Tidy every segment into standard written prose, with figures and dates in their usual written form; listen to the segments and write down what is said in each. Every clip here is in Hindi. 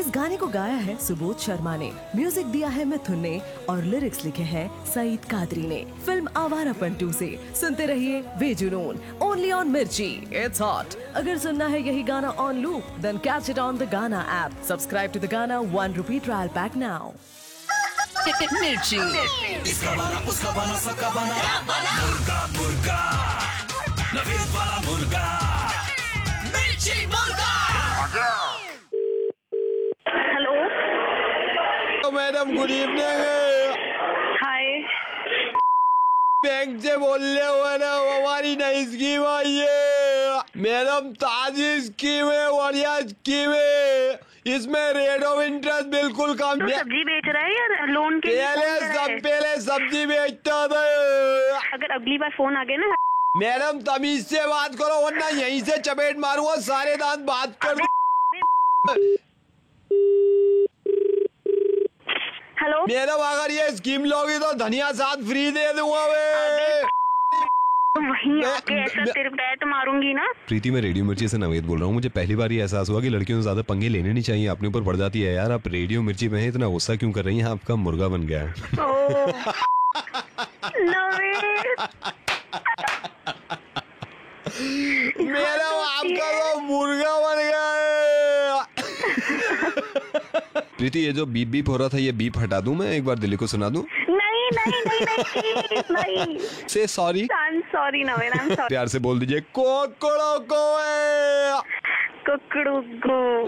इस गाने को गाया है सुबोध शर्मा ने, म्यूजिक दिया है मिथुन ने और लिरिक्स लिखे हैं सईद कादरी ने। फिल्म आवारापन 2 से सुनते रहिए बेजुनून, ओनली ऑन मिर्ची, इट्स हॉट। अगर सुनना है यही गाना on loop, then catch it on the गाना ऐप। सब्सक्राइब टू द गाना ₹1 ट्रायल पैक नाउ। मिर्ची, इसका बना उसका बना सबका बना, मुर्गा मुर्गा नवीद वाला मुर्गा, मिर्ची मुर्गा। Hello madam, good evening. हाय। बैंक से बोल रहे हो ना, हमारी नई स्कीम आई है मैडम, ताजी स्कीम है, बढ़िया स्कीम है। इसमें रेट ऑफ इंटरेस्ट बिल्कुल कम। तो सब्जी बेच रहा है या लोन के लिए? पहले सब्जी बेचता था। अगर अगली बार फोन आ गया ना मैडम, तमीज से बात करो वरना यहीं से चपेट मारूंगा, सारे दांत बात कर। हेलो मैडम, अगर ये स्कीम लोगी तो धनिया साथ फ्री दे दूंगा मैं। वहीं आके ऐसा तेरे पैर तो मारूंगी ना। प्रीति, मैं रेडियो मिर्ची से नवेद बोल रहा हूँ। मुझे पहली बार ये एहसास हुआ कि लड़कियों से ज्यादा पंगे लेने नहीं चाहिए, अपने ऊपर पड़ जाती है यार। आप रेडियो मिर्ची में हैं, इतना गुस्सा क्यों कर रही हैं? आपका मुर्गा बन गया है। मेरा आपका तो मुर्गा बन गया है। प्रीति, ये जो बीप बीप हो रहा था, ये बीप हटा दूं मैं? एक बार दिल्ली को सुना दूं? नहीं नहीं नहीं नहीं। से sorry. Sorry Naveen, I am sorry. प्यार से बोल दीजिए, कोकड़ो को कुकड़ू को।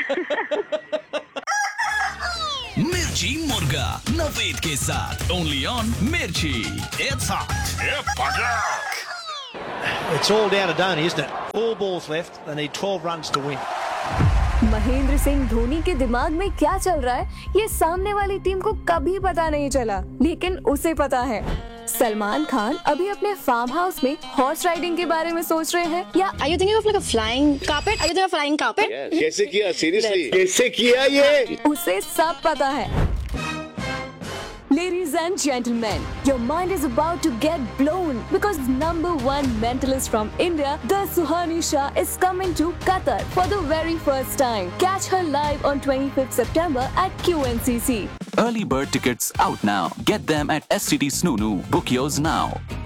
मिर्ची मुर्गा नवेद के साथ, ओनली ऑन मिर्ची, it's hot. It's all down to Dhoni, isn't it? 4 balls left. They need 12 runs to win. Mahendra Singh Dhoni के दिमाग में क्या चल रहा है, ये सामने वाली टीम को कभी पता नहीं चला, लेकिन उसे पता है। सलमान खान अभी अपने फार्म हाउस में हॉर्स राइडिंग के बारे में सोच रहे हैं, या Are you thinking of like a flying carpet? Are you thinking of flying carpet? कैसे किया? सीरियसली कैसे किया ये? उसे सब पता है। Ladies and gentlemen, your mind is about to get blown because #1 mentalist from India, the Suhani Shah, is coming to Qatar for the very first time. Catch her live on 25th September at QNCC. Early bird tickets out now. Get them at SCT Snoonu. Book yours now.